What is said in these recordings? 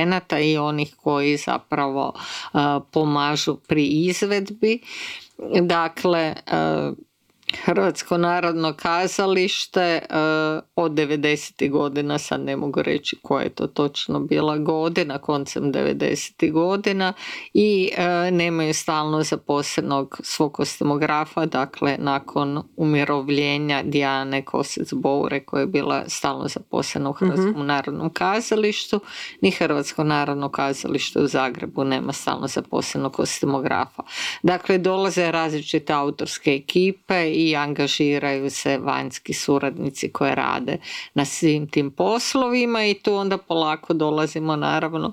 producenata i onih koji zapravo pomažu pri izvedbi. Dakle, Hrvatsko narodno kazalište od 90. godina, sad ne mogu reći koja je to točno bila godina, koncem 90. godina, i nemaju stalno zaposlenog svog kostimografa. Dakle, nakon umirovljenja Dijane Kosec-Boure, koja je bila stalno zaposlena u Hrvatskom narodnom kazalištu, ni Hrvatsko narodno kazalište u Zagrebu nema stalno zaposlenog kostimografa. Dakle, dolaze različite autorske ekipe i angažiraju se vanjski suradnici koji rade na svim tim poslovima, i tu onda polako dolazimo naravno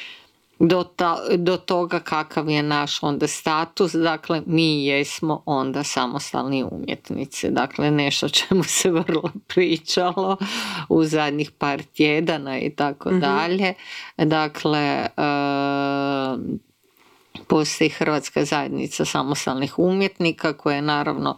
do toga kakav je naš onda status. Dakle, mi jesmo onda samostalni umjetnici. Dakle, nešto čemu se vrlo pričalo u zadnjih par tjedana i tako dalje. Dakle, postoji Hrvatska zajednica samostalnih umjetnika koja je naravno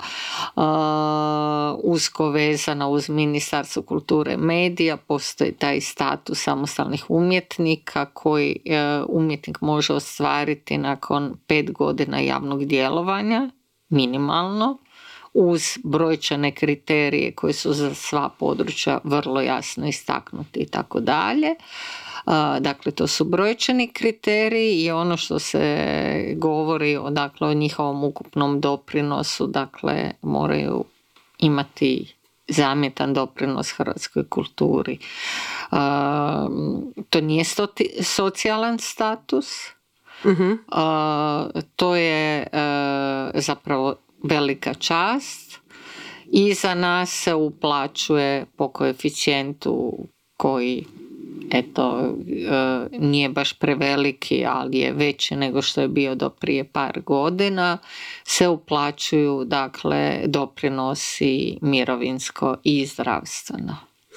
usko vezana uz Ministarstvo kulture i medija. Postoji taj status samostalnih umjetnika koji umjetnik može ostvariti nakon 5 godina javnog djelovanja, minimalno, uz brojčane kriterije koji su za sva područja vrlo jasno istaknuti i tako dalje. Dakle, to su brojčani kriteriji i ono što se govori o njihovom ukupnom doprinosu, dakle, moraju imati zamjetan doprinos hrvatskoj kulturi. To nije socijalan status, to je zapravo velika čast i za nas se uplaćuje po koeficijentu koji nije baš preveliki, ali je veći nego što je bio do prije par godina, se uplaćuju dakle doprinosi mirovinsko i zdravstveno.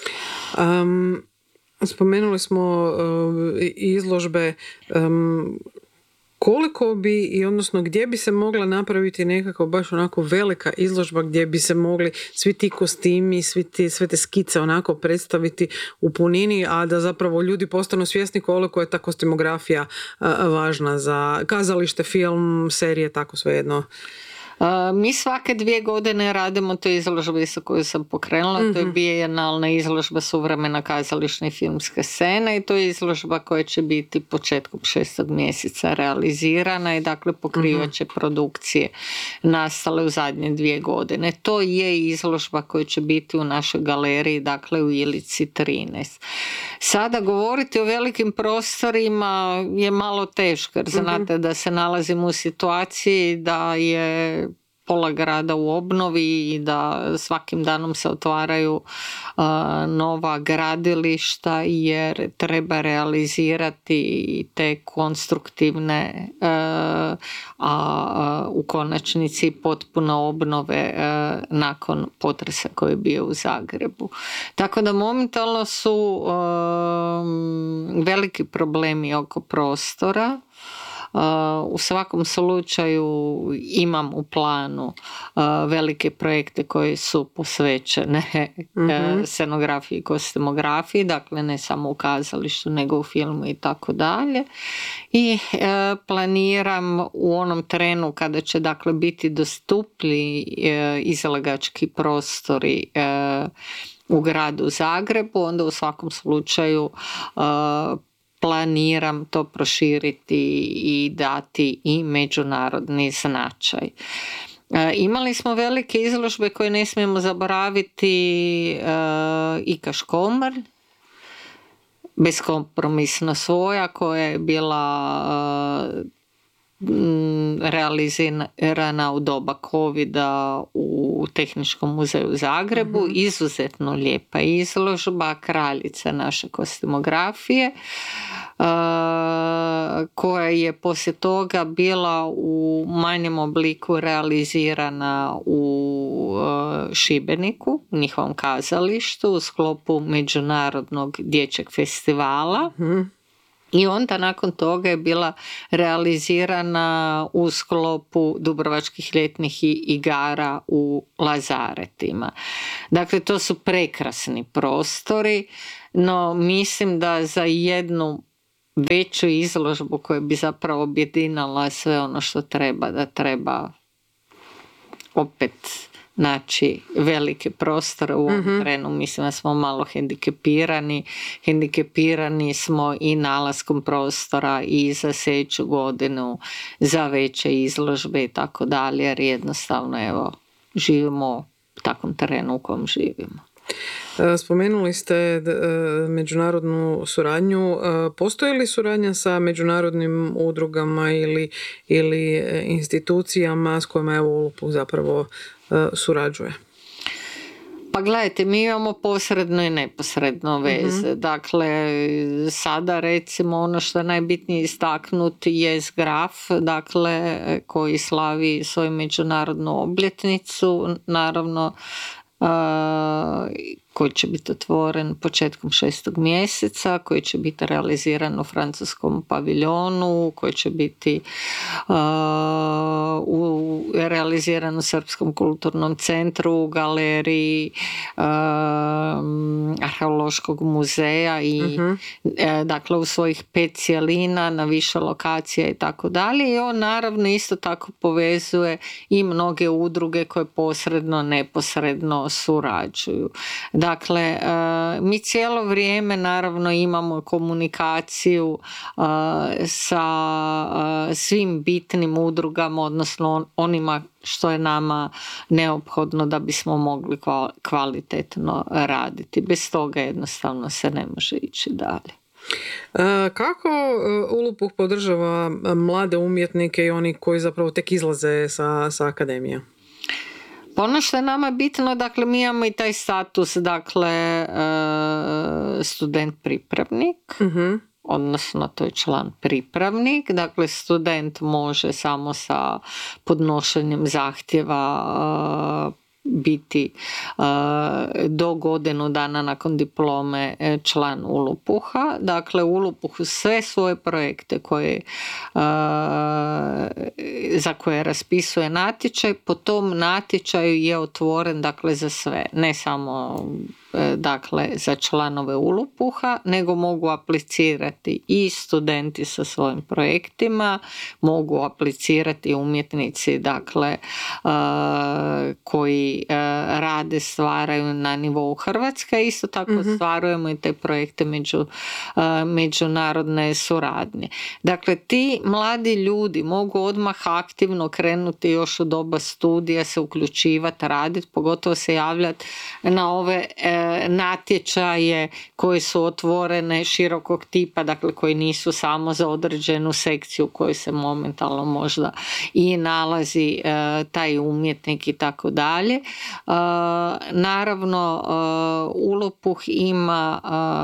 Spomenuli smo izložbe. Koliko bi i odnosno gdje bi se mogla napraviti nekako baš onako velika izložba gdje bi se mogli svi ti kostimi, sve te skice onako predstaviti u punini, a da zapravo ljudi postanu svjesni koliko je ta kostimografija važna za kazalište, film, serije, tako svejedno. Mi svake 2 godine radimo tu izložbu koju sam pokrenula, to je bijenalna izložba suvremena kazališna i filmska scena, i to je izložba koja će biti početkom 6. mjeseca realizirana i dakle pokrivat će produkcije nastale u zadnje 2 godine. To je izložba koja će biti u našoj galeriji, dakle u Ilici 13. Sada govoriti o velikim prostorima je malo teško, jer znate da se nalazimo u situaciji da je pola grada u obnovi i da svakim danom se otvaraju nova gradilišta, jer treba realizirati te konstruktivne a u konačnici potpuno obnove nakon potresa koji je bio u Zagrebu. Tako da momentalno su veliki problemi oko prostora. U svakom slučaju imam u planu velike projekte koji su posvećene scenografiji i kostimografiji, dakle ne samo u kazalištu nego u filmu i tako dalje. I planiram u onom trenu kada će dakle biti dostupni izlagački prostori u gradu Zagrebu, onda u svakom slučaju planiram to proširiti i dati i međunarodni značaj. Imali smo velike izložbe koje ne smijemo zaboraviti, Ika Škomar, Beskompromisno svoja, koja je bila realizirana u doba covida u Tehničkom muzeju u Zagrebu. Izuzetno lijepa izložba, kraljica naše kostimografije, koja je poslije toga bila u manjem obliku realizirana u Šibeniku, u njihovom kazalištu, u sklopu Međunarodnog dječjeg festivala. I onda nakon toga je bila realizirana u sklopu Dubrovačkih ljetnih igara u Lazaretima. Dakle, to su prekrasni prostori, no mislim da za jednu veću izložbu koja bi zapravo objedinala sve ono što treba, da treba opet naći velike prostore u ovom trenu. Mislim da smo malo hendikepirani smo i nalaskom prostora i za sljedeću godinu za veće izložbe i tako dalje, jer jednostavno evo, živimo u takvom terenu u kojem živimo. Spomenuli ste međunarodnu suradnju. Postoji li suradnja sa međunarodnim udrugama ili institucijama s kojima je Olupuh zapravo surađuje? Pa gledajte, mi imamo posredno i neposredno veze. Dakle, sada recimo ono što je najbitnije istaknuti je Graf, dakle, koji slavi svoju međunarodnu obljetnicu, naravno, koji će biti otvoren početkom 6. mjeseca, koji će biti realiziran u francuskom paviljonu, koji će biti realiziran u Srpskom kulturnom centru, u galeriji Arheološkog muzeja i dakle u svojih 5 cjelina na više lokacija i tako dalje. I on naravno isto tako povezuje i mnoge udruge koje posredno, neposredno surađuju. Dakle, mi cijelo vrijeme naravno imamo komunikaciju sa svim bitnim udrugama, odnosno onima što je nama neophodno da bismo mogli kvalitetno raditi. Bez toga jednostavno se ne može ići dalje. Kako Olupuh podržava mlade umjetnike i oni koji zapravo tek izlaze sa akademije? Ono što je nama bitno, dakle, mi imamo i taj status, dakle, student pripravnik, odnosno to je član pripravnik, dakle, student može samo sa podnošenjem zahtjeva biti do godinu dana nakon diplome član Olupuha. Dakle, Olupuh sve svoje projekte za koje raspisuje natječaj, po tom natječaju je otvoren, dakle, za sve, ne samo dakle za članove Olupuha, nego mogu aplicirati i studenti sa svojim projektima, mogu aplicirati umjetnici, dakle, koji rade, stvaraju na nivou Hrvatske. Isto tako stvarujemo i te projekte međunarodne suradnje. Dakle, ti mladi ljudi mogu odmah aktivno krenuti još u doba studija, se uključivati, raditi, pogotovo se javljati na ove natječaje koje su otvorene širokog tipa, dakle koji nisu samo za određenu sekciju koju se momentalno možda i nalazi taj umjetnik i tako dalje. Naravno, Olupuh ima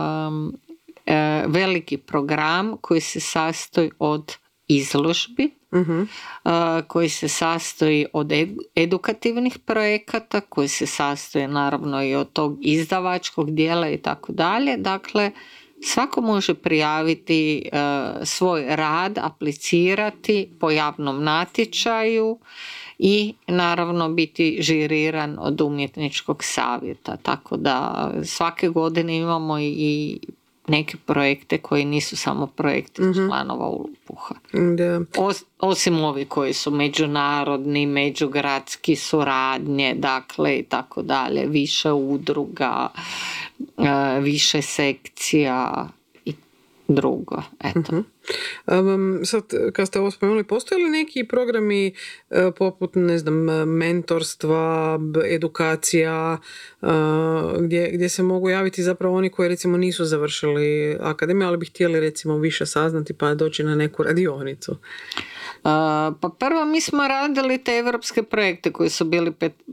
veliki program koji se sastoji od izložbi, koji se sastoji od edukativnih projekata, koji se sastoji naravno i od tog izdavačkog dijela i tako dalje. Dakle, svako može prijaviti svoj rad, aplicirati po javnom natječaju i naravno biti žiriran od umjetničkog savjeta. Tako da svake godine imamo i neke projekte koji nisu samo projekti članova Olupuha. Osim ovi koji su međunarodni, međugradski, suradnje, dakle i tako dalje, više udruga, više sekcija i drugo. Eto. Sad, kad ste ovo spomenuli, postoje li neki programi poput, ne znam, mentorstva, edukacija, gdje se mogu javiti zapravo oni koji recimo nisu završili akademiju, ali bi htjeli recimo više saznati pa doći na neku radionicu? Pa prvo mi smo radili te evropske projekte koji su bili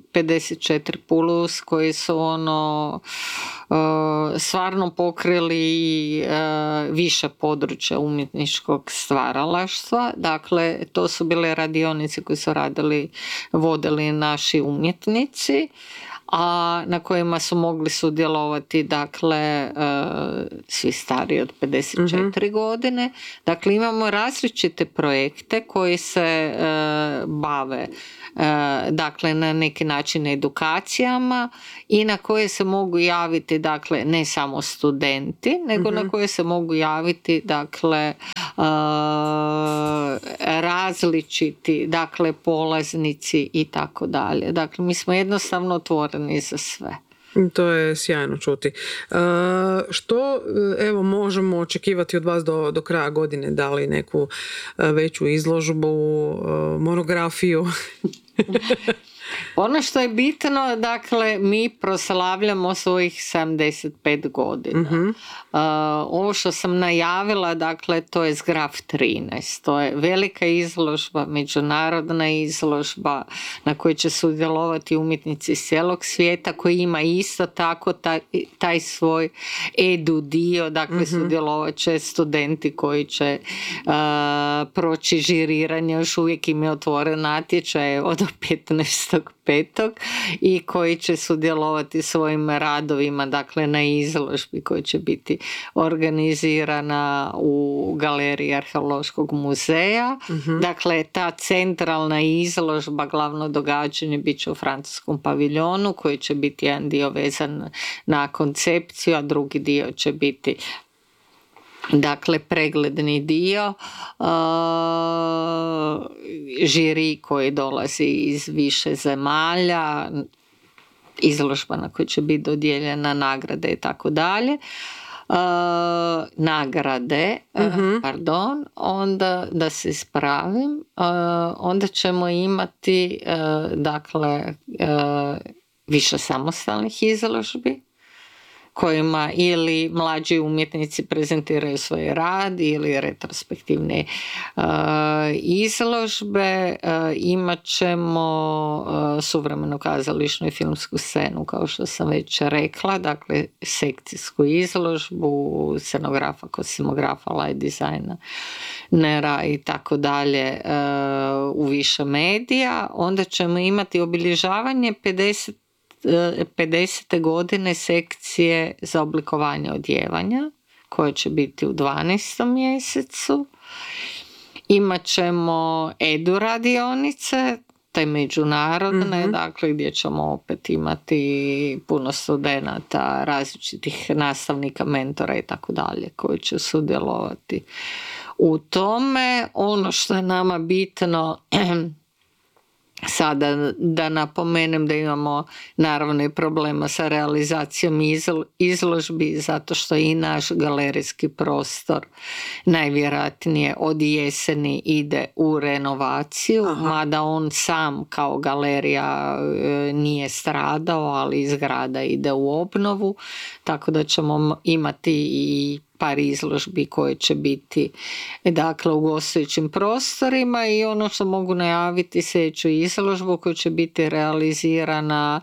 54+, koji su stvarno pokrili više područja umjetničkog stvaralaštva. Dakle, to su bile radionice koje su vodili naši umjetnici. a na kojima su mogli sudjelovati dakle svi stariji od 54 godine. Dakle, imamo različite projekte koji se bave dakle na neki način edukacijama i na koje se mogu javiti dakle ne samo studenti, nego na koje se mogu javiti dakle različiti dakle polaznici i tako dalje. Dakle, mi smo jednostavno otvoreni za sve. To je sjajno čuti. Što evo možemo očekivati od vas do kraja godine? Da li neku veću izložbu, monografiju? Ono što je bitno, dakle, mi proslavljamo svojih 75 godina. Ovo što sam najavila, dakle, to je Zgraf 13. To je velika izložba, međunarodna izložba na kojoj će sudjelovati umjetnici iz cijelog svijeta, koji ima isto tako taj svoj edu dio, dakle, sudjelovat će studenti koji će proći žiriranje, još uvijek im je otvoren natječaj od 15.5. i koji će sudjelovati svojim radovima dakle na izložbi koja će biti organizirana u galeriji Arheološkog muzeja. Dakle, ta centralna izložba, glavno događanje bit će u francuskom paviljonu koji će biti jedan dio vezan na koncepciju, a drugi dio će biti dakle pregledni dio, žiri koji dolazi iz više zemalja, izložba na kojoj će biti dodijeljena nagrade i tako dalje. Onda da se ispravim, onda ćemo imati dakle više samostalnih izložbi kojima ili mlađi umjetnici prezentiraju svoj rad ili retrospektivne izložbe. Imat ćemo suvremenu kazališnu i filmsku scenu, kao što sam već rekla, dakle sekcijsku izložbu scenografa, kostimografa, light dizajnera i tako dalje u više medija. Onda ćemo imati obilježavanje 50. godine sekcije za oblikovanje odjevanja koje će biti u 12. mjesecu. Imat ćemo edu radionice, te međunarodne, dakle gdje ćemo opet imati puno studenata, različitih nastavnika, mentora i tako dalje koji će sudjelovati u tome. Ono što je nama bitno sada da napomenem da imamo naravno i problema sa realizacijom izložbi zato što i naš galerijski prostor najvjerojatnije od jeseni ide u renovaciju, mada on sam kao galerija nije stradao, ali zgrada ide u obnovu, tako da ćemo imati i par izložbi koje će biti dakle u gostujućim prostorima i ono što mogu najaviti sljedeću izložbu koja će biti realizirana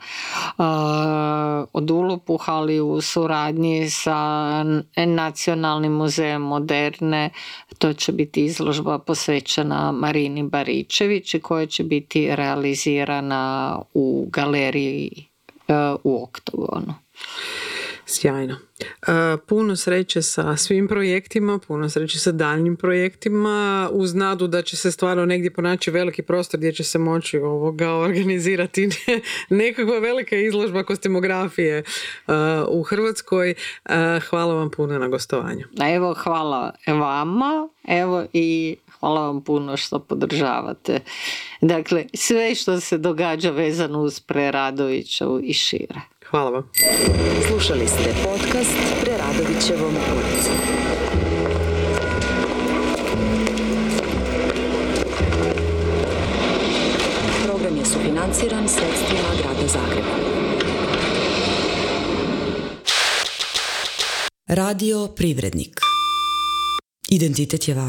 od Ulupuha, ali u suradnji sa Nacionalnim muzejem moderne. To će biti izložba posvećena Marini Baričević koja će biti realizirana u galeriji u Oktogonu. Sjajno. Puno sreće sa svim projektima, puno sreće sa daljnjim projektima, uz nadu da će se stvarno negdje pronaći veliki prostor gdje će se moći organizirati nekakva velika izložba kostimografije u Hrvatskoj. Hvala vam puno na gostovanju. Evo, hvala vama, evo i hvala vam puno što podržavate. Dakle, sve što se događa vezano uz Preradovićevu i šire. Hvala vam. Slušali ste podcast Preradovićevom ulicom. Program je sufinanciran sredstvima Grada Zagreba. Radio Privrednik. Identitet je važan.